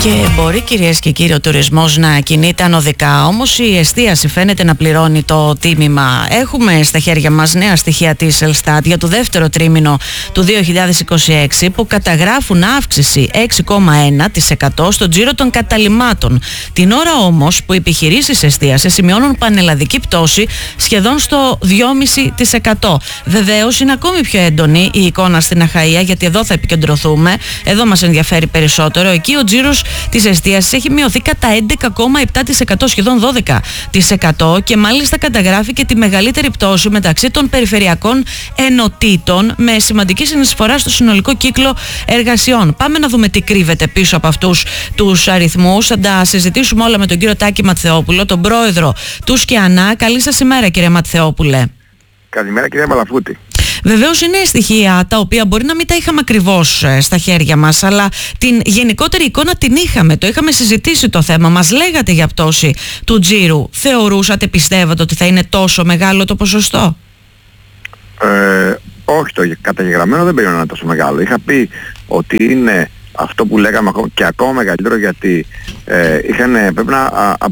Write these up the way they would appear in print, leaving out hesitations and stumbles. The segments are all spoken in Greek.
Και μπορεί, κυρίες και κύριοι, ο τουρισμός να κινείται ανωδικά, όμως η εστίαση φαίνεται να πληρώνει το τίμημα. Έχουμε στα χέρια μας νέα στοιχεία της Ελστάτ για το δεύτερο τρίμηνο του 2026 που καταγράφουν αύξηση 6,1% στο τζίρο των καταλυμάτων. Την ώρα όμως που οι επιχειρήσεις εστίασης σημειώνουν πανελλαδική πτώση σχεδόν στο 2,5%. Βεβαίως είναι ακόμη πιο έντονη η εικόνα στην Αχαΐα, γιατί εδώ θα επικεντρωθούμε. Εδώ μας ενδιαφέρει περισσότερο. Εκεί ο τζίρος της εστίασης έχει μειωθεί κατά 11,7%, σχεδόν 12%, και μάλιστα καταγράφει και τη μεγαλύτερη πτώση μεταξύ των περιφερειακών ενωτήτων, με σημαντική συνεισφορά στο συνολικό κύκλο εργασιών. Πάμε να δούμε τι κρύβεται πίσω από αυτούς τους αριθμούς. Θα τα συζητήσουμε όλα με τον κύριο Τάκη Ματθεόπουλο, τον πρόεδρο του ΣΚΙΑΝΑ. Καλή σας ημέρα, κύριε Ματθεόπουλε. Καλημέρα, κύριε Μαλαφούτη. Βεβαίως είναι στοιχεία τα οποία μπορεί να μην τα είχαμε ακριβώς στα χέρια μας, αλλά την γενικότερη εικόνα την είχαμε, το είχαμε συζητήσει το θέμα. Μας λέγατε για πτώση του τζίρου. Θεωρούσατε, πιστεύατε ότι θα είναι τόσο μεγάλο το ποσοστό? Όχι, το καταγεγραμμένο δεν περίμενα τόσο μεγάλο. Είχα πει ότι είναι αυτό που λέγαμε και ακόμα μεγαλύτερο, γιατί πρέπει να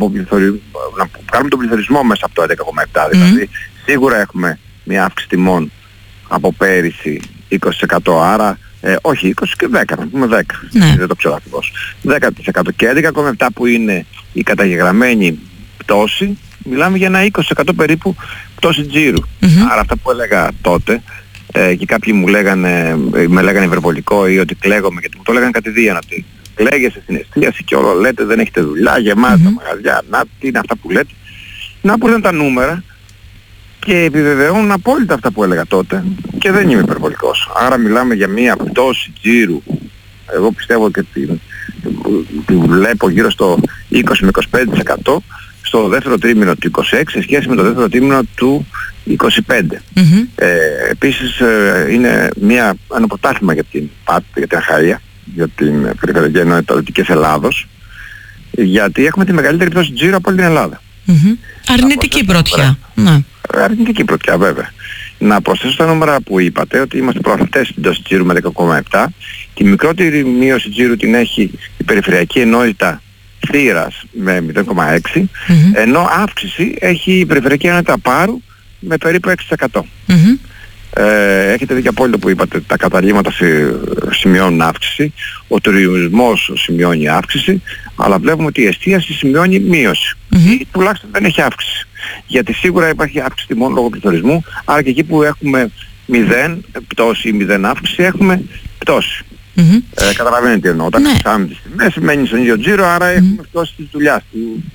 κάνουμε τον πληθωρισμό μέσα από το 11,7. Δηλαδή σίγουρα έχουμε μια αύξηση τιμών από πέρυσι 20%, άρα όχι 20 και 10, να πούμε 10, δεν το ξέρω ακριβώς, 10% και 11,7 που είναι η καταγεγραμμένη πτώση, μιλάμε για ένα 20% περίπου πτώση τζίρου. Άρα αυτά που έλεγα τότε, και κάποιοι με λέγανε υπερβολικό ή ότι κλαίγομαι, γιατί μου το λέγανε κατηδίαν, ότι κλαίγεσαι στην εστίαση και όλο λέτε δεν έχετε δουλειά, γεμάτα τα μαγαζιά, να τι είναι αυτά που λέτε. Να πω τα νούμερα και επιβεβαιώνουν απόλυτα αυτά που έλεγα τότε και δεν είμαι υπερβολικός. Άρα μιλάμε για μια πτώση τζίρου, εγώ πιστεύω και τη βλέπω γύρω στο 20 με 25% στο δεύτερο τρίμηνο του 26 σε σχέση με το δεύτερο τρίμηνο του 25. Επίσης είναι ένα πρωτάθλημα για την ΠΑΤ, για την Αχαΐα, για την Περιφερειακή Ενότητα Δυτικής Ελλάδος, γιατί έχουμε τη μεγαλύτερη πτώση τζίρου από όλη την Ελλάδα. Αρνητική πρωτιά. Αρνητική πρωτιά, βέβαια. Να προσθέσω τα νούμερα που είπατε, ότι είμαστε προαθλητές στην πτώση τζίρου με 10,7. Τη μικρότερη μείωση τζίρου την έχει η Περιφερειακή Ενότητα Θήρας με 0,6, ενώ αύξηση έχει η Περιφερειακή Ενότητα Πάρου με περίπου 6%. Έχετε δίκιο απόλυτο που είπατε, τα καταλύματα σημειώνουν αύξηση, ο τουρισμός σημειώνει αύξηση, αλλά βλέπουμε ότι η εστίαση σημειώνει μείωση ή τουλάχιστον δεν έχει αύξηση, γιατί σίγουρα υπάρχει αύξηση τιμών λόγω πληθωρισμού, άρα και εκεί που έχουμε 0 πτώση ή 0 αύξηση έχουμε πτώση. Καταλαβαίνετε τι εννοώ, όταν αυξάνουμε τις τιμές μένει στον ίδιο τζίρο, άρα έχουμε πτώση της δουλειάς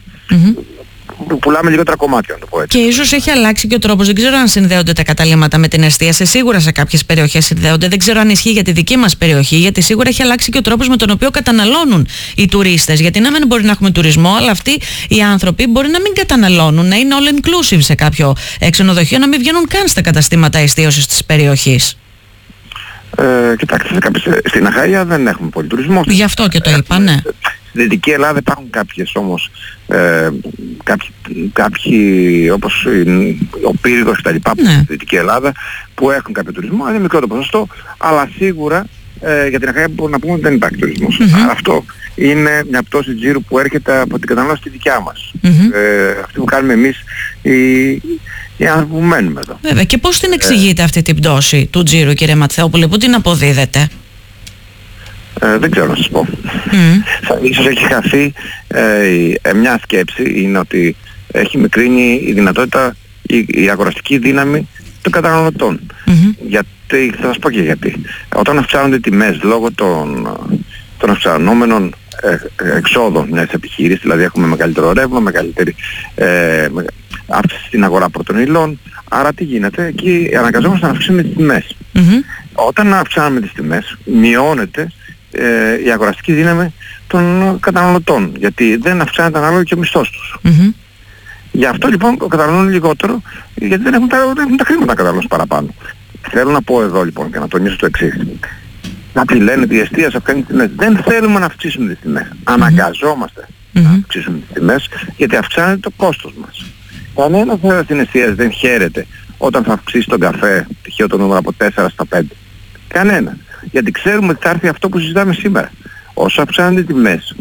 του, πουλάμε λιγότερα κομμάτια, να το πω έτσι. Και ίσως έχει αλλάξει και ο τρόπος, δεν ξέρω αν συνδέονται τα καταλύματα με την εστίαση, σίγουρα σε κάποιες περιοχές συνδέονται, δεν ξέρω αν ισχύει για τη δική μας περιοχή, γιατί σίγουρα έχει αλλάξει και ο τρόπος με τον οποίο καταναλώνουν οι τουρίστες, γιατί να μην μπορεί να έχουμε τουρισμό, αλλά αυτοί οι άνθρωποι μπορεί να μην καταναλώνουν, να είναι all inclusive σε κάποιο ξενοδοχείο, να μην βγαίνουν καν στα καταστήματα εστίωσης της περιοχής. Κοιτάξτε, στην Αχαΐα δεν έχουμε πολύ τουρισμό. Γι' αυτό και το είπα, ναι. Στη Δυτική Ελλάδα υπάρχουν κάποιες όμως, κάποιοι όπως ο Πύργος και τα λοιπά, στη Δυτική Ελλάδα, που έχουν κάποιο τουρισμό, είναι μικρό το ποσοστό, αλλά σίγουρα για την Αχαΐα μπορούμε να πούμε ότι δεν υπάρχει τουρισμός. Άρα αυτό είναι μια πτώση τζίρου που έρχεται από την κατανάλωση τη δικιά μας. Αυτή που κάνουμε εμείς οι άνθρωποι που μένουμε εδώ. Βέβαια. Και πώς την εξηγείτε αυτή την πτώση του τζίρου, κύριε Ματθεόπουλε, που την αποδίδετε? Δεν ξέρω να σας πω. Ίσως έχει χαθεί μια σκέψη, είναι ότι έχει μικρύνει η δυνατότητα, η αγοραστική δύναμη των καταναλωτών. Γιατί, θα σας πω και γιατί. Όταν αυξάνονται οι τιμές λόγω των αυξανόμενων εξόδων μιας επιχείρησης, δηλαδή έχουμε μεγαλύτερο ρεύμα, μεγαλύτερη αύξηση στην αγορά πρώτων υλών, άρα τι γίνεται, εκεί αναγκαζόμαστε να αυξήσουμε τις τιμές. Όταν αυξάνουμε τις τιμές, μειώνεται η αγοραστική δύναμη των καταναλωτών, γιατί δεν αυξάνεται ανάλογα και ο μισθός τους. Γι' αυτό λοιπόν καταναλώνουν λιγότερο, γιατί δεν έχουν τα χρήματα να καταναλώσουν παραπάνω. Θέλω να πω εδώ λοιπόν και να τονίσω το εξής. Κάποιοι λένε ότι η εστίαση αυξάνει τις τιμές. Δεν θέλουμε να αυξήσουμε τις τιμές. Αναγκαζόμαστε να αυξήσουμε τις τιμές, γιατί αυξάνεται το κόστος μας. Κανένας στην εστίαση δεν χαίρεται όταν θα αυξήσει τον καφέ, τυχαίο το νούμερο από 4 στα 5. Κανένα. Γιατί ξέρουμε ότι θα έρθει αυτό που συζητάμε σήμερα. Όσο αυξάνονται οι τιμές,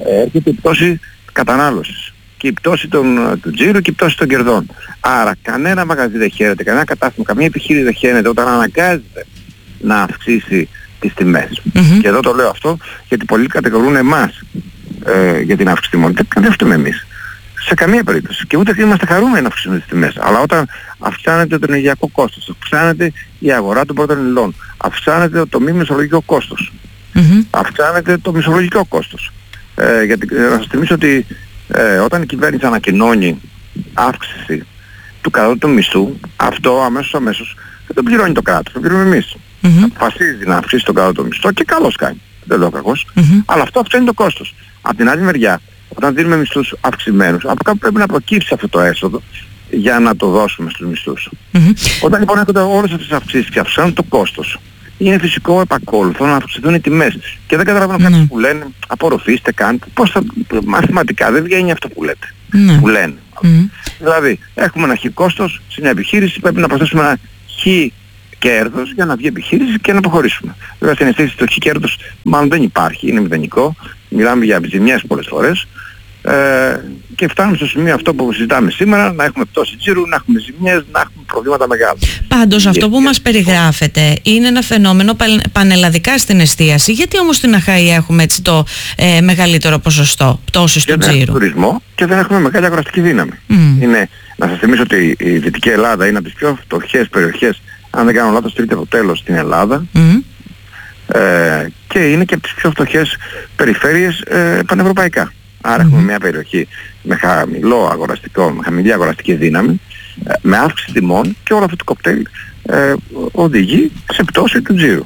έρχεται η πτώση κατανάλωσης και η πτώση του τζίρου και η πτώση των κερδών. Άρα κανένα μαγαζί δεν χαίρεται, κανένα κατάστημα, καμία επιχείρηση δεν χαίρεται όταν αναγκάζεται να αυξήσει τις τιμές. Και εδώ το λέω αυτό γιατί πολλοί κατηγορούν εμάς για την αύξηση τιμών. Δεν φταίμε εμείς. Σε καμία περίπτωση. Και ούτε είμαστε χαρούμενοι να αυξήσουμε τις τιμές. Αλλά όταν αυξάνεται το ενεργειακό κόστος, αυξάνεται η αγορά των πρώτων υλών, αυξάνεται το μη μισολογικό κόστος, αυξάνεται το μισολογικό κόστος. Γιατί να σας θυμίσω ότι όταν η κυβέρνηση ανακοινώνει αύξηση του κατώτατου μισθού, αυτό αμέσως δεν το πληρώνει το κράτος, το πληρώνουμε εμείς. Αποφασίζει να αυξήσει τον κατώτατο μισθό και καλώς κάνει. Δεν λέω κακώς. Αλλά αυτό αυξάνει το κόστος. Από την άλλη μεριά, όταν δίνουμε μισθούς αυξημένους, από κάπου πρέπει να προκύψει αυτό το έσοδο για να το δώσουμε στους μισθούς. Όταν λοιπόν έρχονται όλες αυτές τις αυξήσεις και αυξάνουν το κόστος, είναι φυσικό επακόλουθο να αυξηθούν οι τιμές. Και δεν καταλαβαίνω κάποιοι που λένε απορροφήστε, κάντε. Πώς θα, μαθηματικά δεν βγαίνει αυτό που λέτε. Που λένε. Δηλαδή έχουμε ένα χ κόστος σε μια επιχείρηση, πρέπει να προσθέσουμε ένα χ κέρδος για να βγει επιχείρηση και να προχωρήσουμε. Βέβαια στην αισθήση το χ κέρδος μάλλον δεν υπάρχει, είναι μηδενικό. Μιλάμε για ζημιές πολλές φορές και φτάνουμε στο σημείο αυτό που συζητάμε σήμερα, να έχουμε πτώση τζίρου, να έχουμε ζημιές, να έχουμε προβλήματα μεγάλα. Πάντως αυτό που μας περιγράφεται είναι ένα φαινόμενο πανελλαδικά στην εστίαση. Γιατί όμως στην Αχαΐ έχουμε έτσι το μεγαλύτερο ποσοστό πτώσης του τζίρου? Δεν έχουμε τουρισμό και δεν έχουμε μεγάλη αγοραστική δύναμη. Είναι, να σας θυμίσω ότι η Δυτική Ελλάδα είναι από τις πιο φτωχές περιοχές, αν δεν κάνω λάθος, τρίτο τέλος στην Ελλάδα. Και είναι και από τις πιο φτωχές περιφέρειες πανευρωπαϊκά. Άρα έχουμε μια περιοχή με χαμηλό αγοραστικό, με χαμηλή αγοραστική δύναμη, με αύξηση τιμών και όλο αυτό το κοκτέιλ οδηγεί σε πτώση του τζίρου.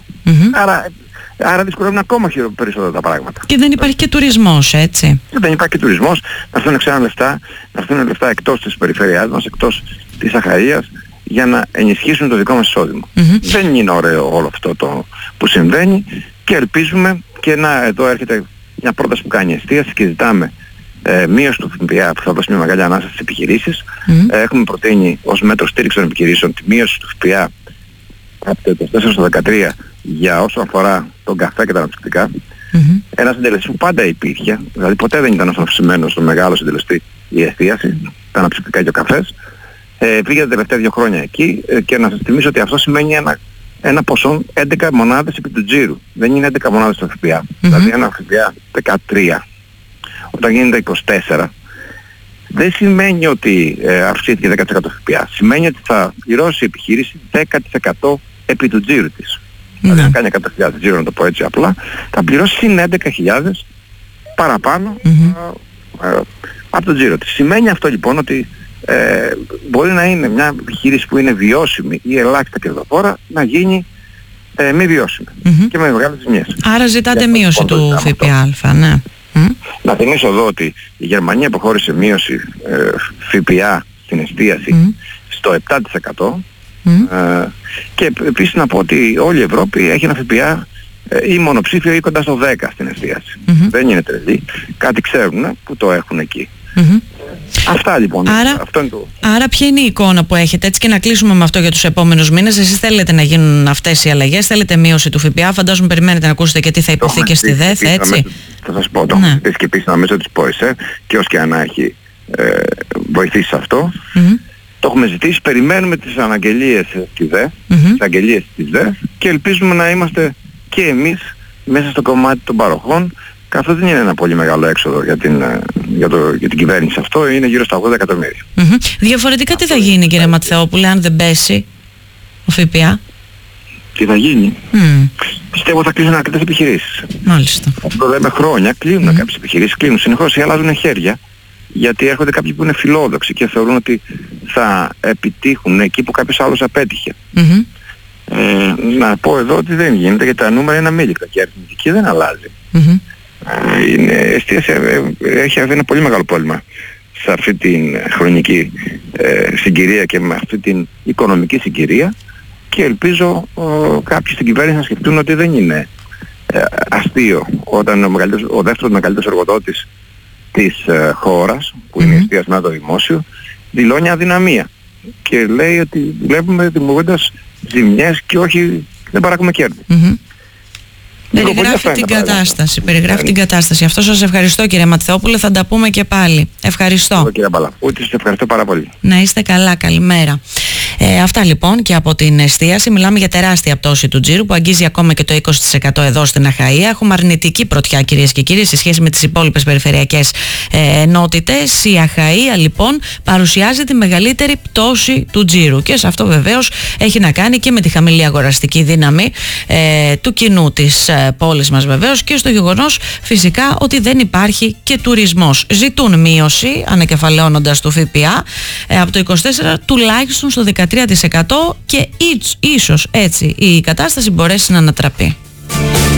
Άρα δυσκολεύουν ακόμα περισσότερα τα πράγματα. Και δεν υπάρχει και τουρισμός, έτσι. Δεν υπάρχει και τουρισμός, να έρθουν ξένα λεφτά, να έρθουν λεφτά εκτός της περιφέρειάς μας, εκτός της Αχαΐας, για να ενισχύσουν το δικό μας εισόδημα. Δεν είναι ωραίο όλο αυτό το που συμβαίνει και ελπίζουμε, και εδώ έρχεται μια πρόταση που κάνει η εστίαση και ζητάμε μείωση του ΦΠΑ που θα δώσει μια μεγάλη ανάσταση στις επιχειρήσεις. Έχουμε προτείνει ως μέτρο στήριξη των επιχειρήσεων τη μείωση του ΦΠΑ από το 24% στο 13% για όσο αφορά τον καφέ και τα αναψυκτικά. Ένας συντελεστής που πάντα υπήρχε, δηλαδή ποτέ δεν ήταν αυξημένο στο μεγάλο συντελεστή η εστίαση, τα αναψυκτικά και ο καφές. Πήγε τα τελευταία 2 χρόνια εκεί και να σας θυμίσω ότι αυτό σημαίνει ένα ποσό 11 μονάδες επί του τζίρου. Δεν είναι 11 μονάδες στο ΦΠΑ. Δηλαδή ένα ΦΠΑ 13, όταν γίνεται 24, δεν σημαίνει ότι αυξήθηκε 10% ΦΠΑ. Σημαίνει ότι θα πληρώσει η επιχείρηση 10% επί του τζίρου της. Δηλαδή να κάνει 100.000 τζίρο, να το πω έτσι απλά, θα πληρώσει συν 11.000 παραπάνω από το τζίρο της. Σημαίνει αυτό λοιπόν ότι μπορεί να είναι μια επιχείρηση που είναι βιώσιμη ή ελάχιστα κερδοφόρα να γίνει μη βιώσιμη και με μεγάλες ζημιές. Άρα ζητάτε μείωση του ΦΠΑ, ναι. Να θυμίσω εδώ ότι η Γερμανία προχώρησε μείωση ΦΠΑ στην εστίαση στο 7%. Και επίσης να πω ότι όλη η Ευρώπη έχει ένα ΦΠΑ ή μονοψήφιο ή κοντά στο 10 στην εστίαση. Δεν είναι τρελή. Κάτι ξέρουν που το έχουν εκεί. Αυτά λοιπόν. Άρα ποια είναι η εικόνα που έχετε, έτσι, και να κλείσουμε με αυτό για τους επόμενους μήνες? Εσείς θέλετε να γίνουν αυτές οι αλλαγές, θέλετε μείωση του ΦΠΑ, φαντάζομαι περιμένετε να ακούσετε και τι θα υποθεί και στη ΔΕΘ, έτσι. Θα σας πω, το έχουμε και επίσης να μέσω της ΠΟΕΣΕ και ως και αν έχει βοηθήσει σε αυτό. Το έχουμε ζητήσει, περιμένουμε τις αναγγελίες της ΔΕΘ, τις αγγελίες της ΔΕΘ και ελπίζουμε να είμαστε και εμείς μέσα στο κομμάτι των παροχών, καθώς δεν είναι ένα πολύ μεγάλο έξοδο για την κυβέρνηση αυτό, είναι γύρω στα 80 εκατομμύρια. Διαφορετικά τι θα γίνει, κύριε Ματθεόπουλε, αν δεν πέσει ο ΦΠΑ? Τι θα γίνει? Πιστεύω θα κλείσουν αρκετές επιχειρήσεις. Μάλιστα. Αυτό λέμε χρόνια, κλείνουν κάποιες επιχειρήσεις, κλείνουν συνεχώς ή αλλάζουν χέρια, γιατί έρχονται κάποιοι που είναι φιλόδοξοι και θεωρούν ότι θα επιτύχουν εκεί που κάποιος άλλος απέτυχε. Να πω εδώ ότι δεν γίνεται, γιατί τα νούμερα είναι αμήλικτα και η αριθμητική δεν αλλάζει. Η εστίαση έχει ένα πολύ μεγάλο πρόβλημα σε αυτή την χρονική συγκυρία και με αυτή την οικονομική συγκυρία, και ελπίζω κάποιοι στην κυβέρνηση να σκεφτούν ότι δεν είναι αστείο όταν ο δεύτερος μεγαλύτερος εργοδότης της χώρας, που είναι η εστίαση μετά το δημόσιο, δηλώνει αδυναμία και λέει ότι βλέπουμε δημιουργώντας ζημιές και όχι, δεν παράγουμε κέρδη. Περιγράφει την κατάσταση. Την κατάσταση. Αυτό σας ευχαριστώ, κύριε Ματθεόπουλε. Θα τα πούμε και πάλι. Ευχαριστώ. Κύριε Μπαλαφούτη, σας ευχαριστώ πάρα πολύ. Να είστε καλά. Καλημέρα. Αυτά λοιπόν και από την εστίαση. Μιλάμε για τεράστια πτώση του τζίρου που αγγίζει ακόμα και το 20% εδώ στην Αχαΐα. Έχουμε αρνητική πρωτιά, κυρίες και κύριοι, σε σχέση με τις υπόλοιπες περιφερειακές ενότητες. Η Αχαΐα λοιπόν παρουσιάζει τη μεγαλύτερη πτώση του τζίρου και σε αυτό βεβαίως έχει να κάνει και με τη χαμηλή αγοραστική δύναμη του κοινού της πόλης μας βεβαίως και στο γεγονός φυσικά ότι δεν υπάρχει και τουρισμός. Ζητούν μείωση ανακεφαλαιώνοντας του ΦΠΑ από το 24% τουλάχιστον στο 13% και ίσως έτσι η κατάσταση μπορέσει να ανατραπεί.